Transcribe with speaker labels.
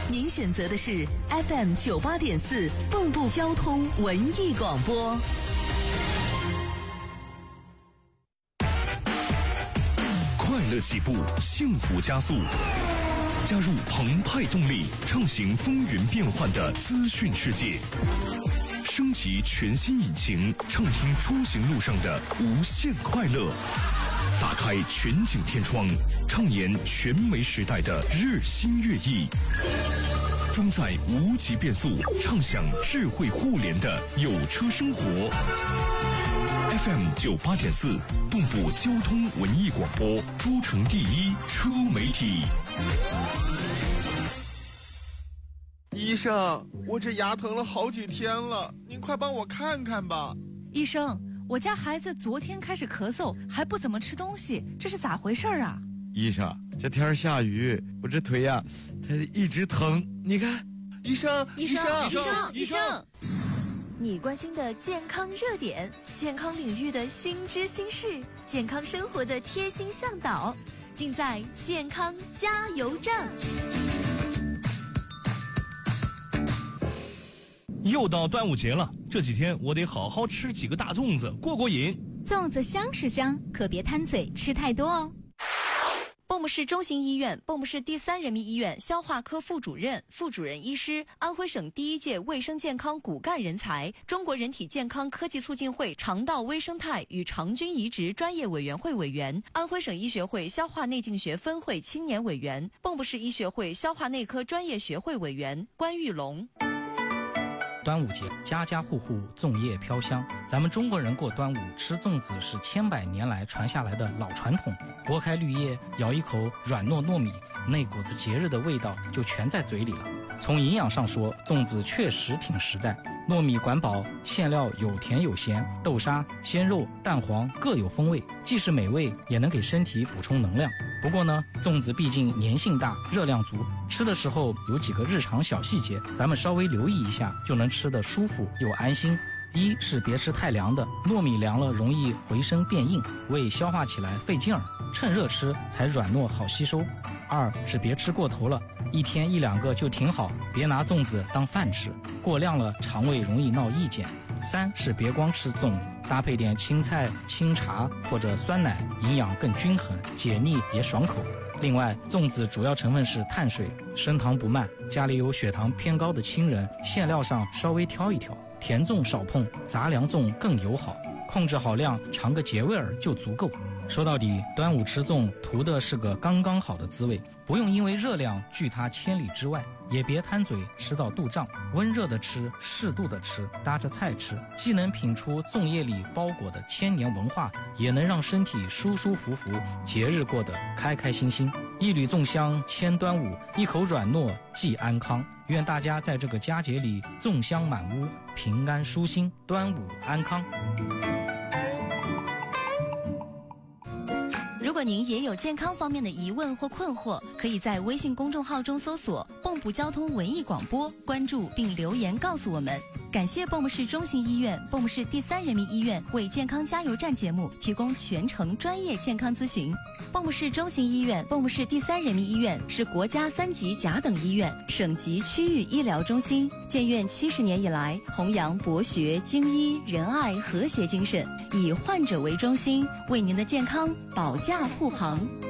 Speaker 1: 您选择的是 FM 98.4蚌埠交通文艺广播。
Speaker 2: 快乐起步，幸福加速。加入澎湃动力，畅行风云变幻的资讯世界。升级全新引擎，畅听出行路上的无限快乐。打开全景天窗，畅言全媒时代的日新月异。装载无极变速，畅享智慧互联的有车生活。FM 98.4蚌埠交通文艺广播，诸城第一车媒体。
Speaker 3: 医生，我这牙疼了好几天了，您快帮我看看吧。
Speaker 4: 医生，我家孩子昨天开始咳嗽，还不怎么吃东西，这是咋回事啊？
Speaker 5: 医生，这天下雨，我这腿呀，它一直疼。你看，
Speaker 3: 医生，
Speaker 6: 你关心的健康热点，健康领域的新知新事，健康生活的贴心向导，尽在健康加油站。
Speaker 7: 又到端午节了，这几天我得好好吃几个大粽子过过瘾。
Speaker 8: 粽子香是香，可别贪嘴吃太多哦。
Speaker 6: 蚌埠市中心医院、蚌埠市第3人民医院消化科副主任、副主任医师，安徽省第1届卫生健康骨干人才，中国人体健康科技促进会肠道微生态与肠菌移植专业委员会委员，安徽省医学会消化内镜学分会青年委员，蚌埠市医学会消化内科专业学会委员关玉龙。
Speaker 9: 端午节，家家户户粽叶飘香。咱们中国人过端午吃粽子是千百年来传下来的老传统。剥开绿叶，咬一口软糯糯米，那股子节日的味道就全在嘴里了。从营养上说，粽子确实挺实在。糯米管饱，馅料有甜有咸，豆沙、鲜肉、蛋黄各有风味，既是美味，也能给身体补充能量。不过呢，粽子毕竟粘性大，热量足，吃的时候有几个日常小细节，咱们稍微留意一下，就能吃得舒服又安心。一是别吃太凉的，糯米凉了容易回声变硬，胃消化起来费劲儿，趁热吃才软糯好吸收。二是别吃过头了，一天1、2个就挺好，别拿粽子当饭吃，过量了肠胃容易闹意见。三是别光吃粽子，搭配点青菜、清茶或者酸奶，营养更均衡，解腻也爽口。另外，粽子主要成分是碳水，升糖不慢，家里有血糖偏高的亲人，馅料上稍微挑一挑，甜粽少碰，杂粮粽更友好，控制好量，尝个节味儿就足够。说到底，端午吃粽图的是个刚刚好的滋味，不用因为热量拒它千里之外，也别贪嘴吃到肚胀，温热的吃，适度的吃，搭着菜吃，既能品出粽叶里包裹的千年文化，也能让身体舒舒服服，节日过得开开心心。一缕粽香牵端午，一口软糯寄安康。愿大家在这个佳节里粽香满屋，平安舒心，端午安康。
Speaker 6: 如果您也有健康方面的疑问或困惑，可以在微信公众号中搜索蚌埠交通文艺广播，关注并留言告诉我们。感谢蚌埠市中心医院、蚌埠市第3人民医院为健康加油站节目提供全程专业健康咨询。蚌埠市中心医院、蚌埠市第3人民医院是国家3级甲等医院、省级区域医疗中心，建院70年以来，弘扬博学、精医、仁爱、和谐精神，以患者为中心，为您的健康保驾护航。